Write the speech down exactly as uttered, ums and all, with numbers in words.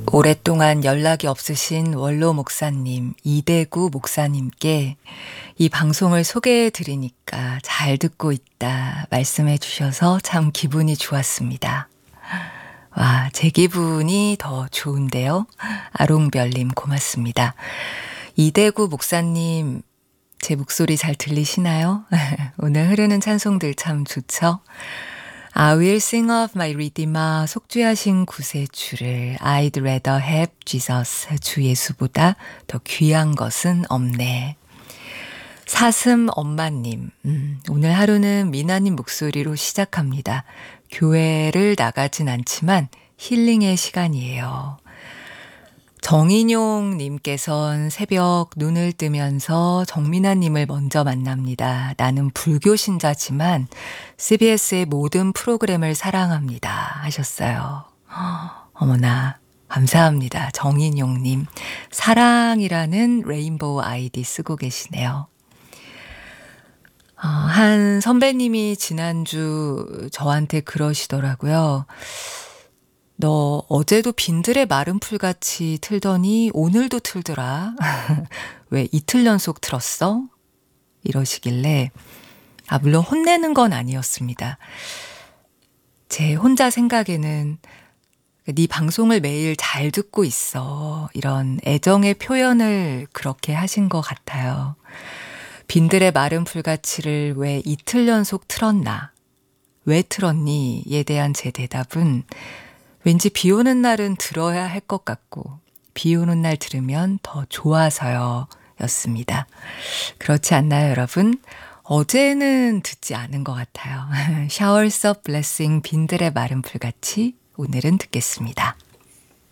오랫동안 연락이 없으신 원로 목사님, 이대구 목사님께 이 방송을 소개해 드리니까 잘 듣고 있다 말씀해 주셔서 참 기분이 좋았습니다. 와, 제 기분이 더 좋은데요. 아롱별님 고맙습니다. 이대구 목사님, 제 목소리 잘 들리시나요? 오늘 흐르는 찬송들 참 좋죠? I will sing of my redeemer, 속죄하신 구세주를 I'd rather have Jesus, 주 예수보다 더 귀한 것은 없네. 사슴 엄마님, 음, 오늘 하루는 미나님 목소리로 시작합니다. 교회를 나가진 않지만 힐링의 시간이에요. 정인용 님께서는 새벽 눈을 뜨면서 정민아 님을 먼저 만납니다. 나는 불교 신자지만 씨비에스의 모든 프로그램을 사랑합니다. 하셨어요. 어머나 감사합니다. 정인용 님. 사랑이라는 레인보우 아이디 쓰고 계시네요. 어, 한 선배님이 지난주 저한테 그러시더라고요. 너 어제도 빈들의 마른 풀같이 틀더니 오늘도 틀더라. 왜 이틀 연속 틀었어? 이러시길래 아 물론 혼내는 건 아니었습니다. 제 혼자 생각에는 네 방송을 매일 잘 듣고 있어. 이런 애정의 표현을 그렇게 하신 것 같아요. 빈들의 마른 풀같이를 왜 이틀 연속 틀었나? 왜 틀었니?에 대한 제 대답은 왠지 비 오는 날은 들어야 할 것 같고 비 오는 날 들으면 더 좋아서요 였습니다. 그렇지 않나요 여러분? 어제는 듣지 않은 것 같아요. Showers of Blessing 빈들의 마른 풀같이 오늘은 듣겠습니다.